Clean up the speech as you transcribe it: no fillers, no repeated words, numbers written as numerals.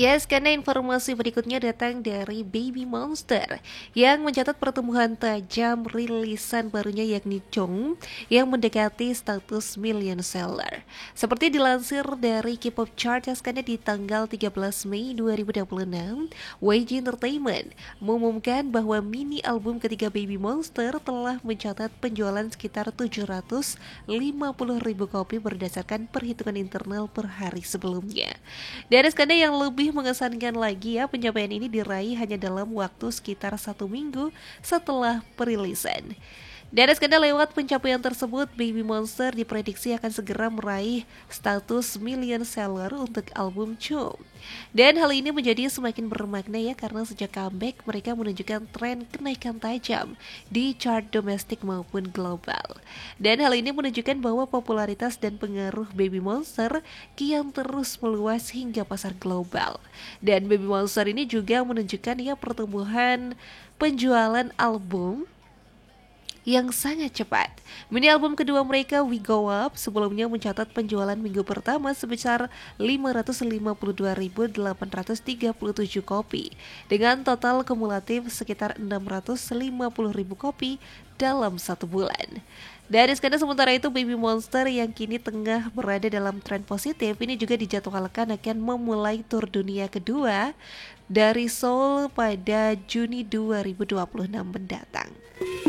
Yes, karena informasi berikutnya datang dari Baby Monster yang mencatat pertumbuhan tajam rilisan barunya yakni Chong yang mendekati status million seller. Seperti dilansir dari K-pop Chart karena di tanggal 13 Mei 2026, YG Entertainment mengumumkan bahwa mini album ketiga Baby Monster telah mencatat penjualan sekitar 750.000 kopi berdasarkan perhitungan internal per hari sebelumnya. Dan skandal yang lebih mengesankan lagi ya, pencapaian ini diraih hanya dalam waktu sekitar 1 minggu setelah perilisan. Dari skandal lewat pencapaian tersebut, Baby Monster diprediksi akan segera meraih status million seller untuk album Chum. Dan hal ini menjadi semakin bermakna ya karena sejak comeback mereka menunjukkan tren kenaikan tajam di chart domestik maupun global. Dan hal ini menunjukkan bahwa popularitas dan pengaruh Baby Monster kian terus meluas hingga pasar global. Dan Baby Monster ini juga menunjukkan ya pertumbuhan penjualan album yang sangat cepat. Mini album kedua mereka, We Go Up, sebelumnya mencatat penjualan minggu pertama sebesar 552.837 kopi, dengan total kumulatif sekitar 650.000 kopi dalam 1 bulan. Dari skandal sementara itu, Baby Monster yang kini tengah berada dalam tren positif ini juga dijadwalkan akan memulai tur dunia kedua dari Seoul pada Juni 2026 mendatang.